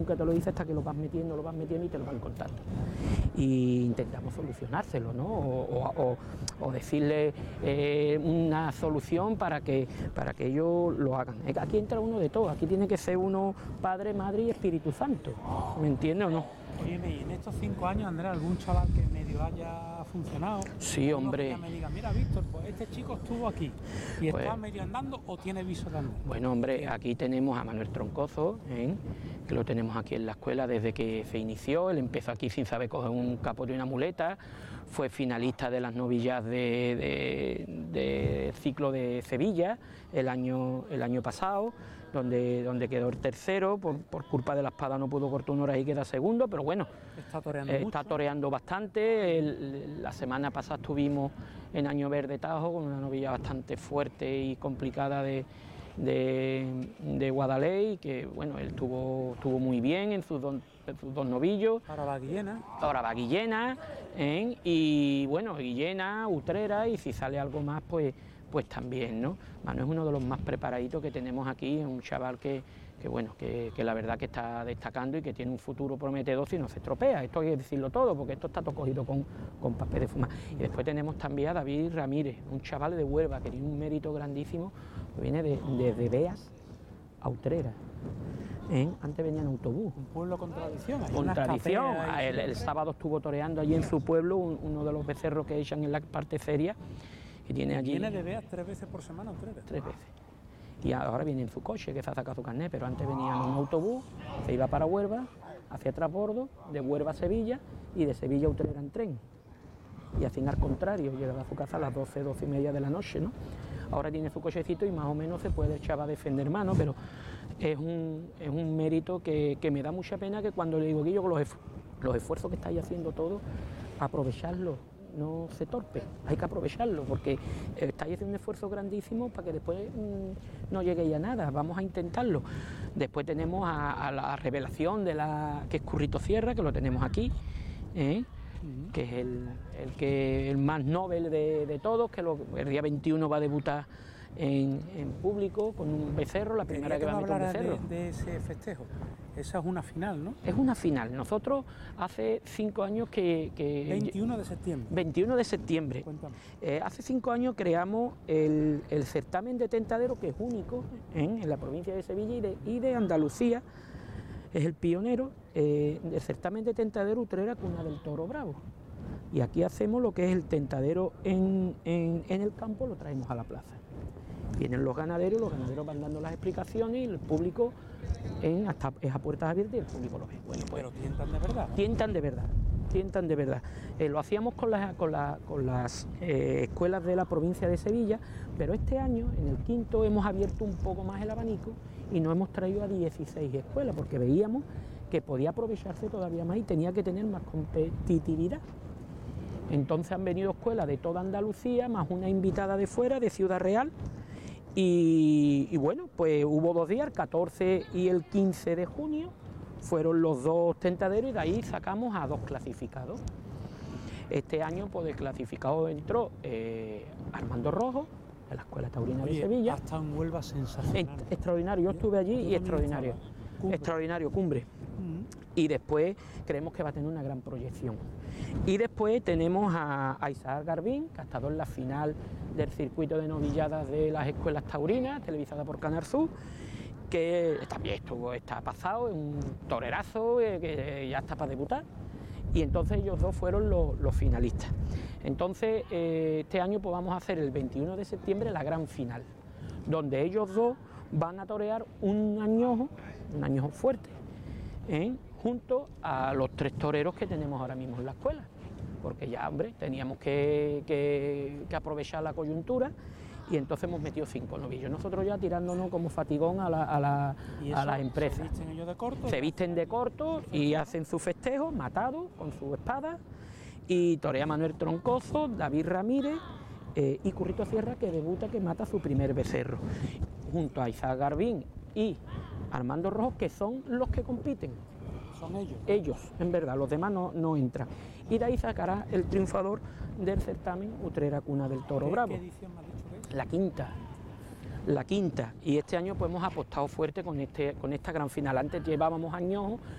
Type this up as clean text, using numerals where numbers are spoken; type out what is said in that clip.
nunca te lo dice hasta que lo vas metiendo y te lo van contando. Y intentamos solucionárselo, ¿no? O decirle una solución para que ellos lo hagan. Aquí entra uno de todo, aquí tiene que ser uno Padre, Madre y Espíritu Santo, ¿me entiendes o no? Oye, y en estos 5 años, Andrés, ¿algún chaval que medio haya funcionado? Sí, hombre. Que me diga, mira, Víctor, pues este chico estuvo aquí y pues, está medio andando o tiene viso de andar. Bueno, hombre, aquí tenemos a Manuel Troncoso, que lo tenemos aquí en la escuela desde que se inició. Él empezó aquí sin saber coger un capote y una muleta, fue finalista de las novillas de ciclo de Sevilla el año pasado, donde quedó el tercero. Por culpa de la espada no pudo cortar una hora y queda segundo, pero bueno, está toreando bastante. La semana pasada estuvimos en Año Verde Tajo con una novilla bastante fuerte y complicada de Guadaley, que bueno, él estuvo muy bien en sus dos novillos. Ahora va Guillena, y bueno, Guillena, Utrera, y si sale algo más, pues también, ¿no? Manu es uno de los más preparaditos que tenemos aquí, es un chaval que la verdad que está destacando y que tiene un futuro prometedor si no se estropea. Esto hay que decirlo todo, porque esto está todo cogido con papel de fumar. Y después tenemos también a David Ramírez, un chaval de Huelva que tiene un mérito grandísimo, que viene desde Beas a Utrera. Antes venía en autobús. Un pueblo con tradición. Con tradición. El sábado estuvo toreando allí en su pueblo uno de los becerros que echan en la parte seria. Que tiene allí. ¿Viene de Beas 3 veces por semana o 3 veces? 3 veces. Y ahora viene en su coche, que se ha sacado su carnet, pero antes venía en un autobús, se iba para Huelva, hacia Trasbordo, de Huelva a Sevilla, y de Sevilla a Utrera en tren. Y así al contrario, llegaba a su casa a las 12 y media de la noche, ¿no? Ahora tiene su cochecito y más o menos se puede echar a defender más, ¿no? Pero es un mérito que me da mucha pena, que cuando le digo que yo con los esfuerzos que estáis haciendo todos, aprovecharlo, no se torpe, hay que aprovecharlo, porque estáis haciendo un esfuerzo grandísimo para que después no lleguéis a nada. Vamos a intentarlo. Después tenemos a la revelación que es Currito Sierra, que lo tenemos aquí, que es el más noble de todos, que el día 21 va a debutar en público con un becerro, la primera que va a meter un becerro. De ese festejo, esa es una final, ¿no? Es una final. Nosotros hace 5 años que 21 de septiembre. 21 de septiembre. Cuéntame. Hace 5 años creamos el certamen de tentadero, que es único en la provincia de Sevilla y de Andalucía. Es el pionero del certamen de tentadero Utrera Cuna del Toro Bravo. Y aquí hacemos lo que es el tentadero en el campo, lo traemos a la plaza. Vienen los ganaderos van dando las explicaciones y el público es a puertas abiertas y el público lo ve. Bueno, pues, pero tientan de verdad. Tientan de verdad. Lo hacíamos con las escuelas de la provincia de Sevilla, pero este año, en el quinto, hemos abierto un poco más el abanico y nos hemos traído a 16 escuelas, porque veíamos que podía aprovecharse todavía más y tenía que tener más competitividad. Entonces han venido escuelas de toda Andalucía, más una invitada de fuera, de Ciudad Real, y bueno, pues hubo 2 días, el 14 y el 15 de junio, fueron los 2 tentaderos y de ahí sacamos a 2 clasificados. Este año, pues de clasificado entró Armando Rojo, de la Escuela Taurina de Sevilla. Hasta en Huelva sensacional. Extraordinario, yo estuve allí y extraordinario. Extraordinario, cumbre. Y después creemos que va a tener una gran proyección. Y después tenemos a Isaac Garbín, que ha estado en la final del circuito de novilladas de las escuelas taurinas, televisada por Canal Sur, que también está pasado, es un torerazo que ya está para debutar. Y entonces ellos 2 fueron los finalistas. Entonces este año pues vamos a hacer el 21 de septiembre la gran final, donde ellos 2 van a torear un añojo fuerte, junto a los 3 toreros que tenemos ahora mismo en la escuela, porque ya, hombre, teníamos que aprovechar la coyuntura y entonces hemos metido 5 novillos. Nosotros ya tirándonos como fatigón a las empresas. ¿Se visten ellos de corto? Se visten de corto y hacen su festejo, matado, con su espada, y torea Manuel Troncoso, David Ramírez y Currito Sierra, que debuta, que mata su primer becerro, junto a Isaac Garbín y Armando Rojo, que son los que compiten. Son ellos. Ellos, en verdad, los demás no entran. Y de ahí sacará el triunfador del certamen Utrera Cuna del Toro Bravo. ¿Qué edición me has dicho que es? La quinta. Y este año pues hemos apostado fuerte con esta gran final. Antes llevábamos añojos,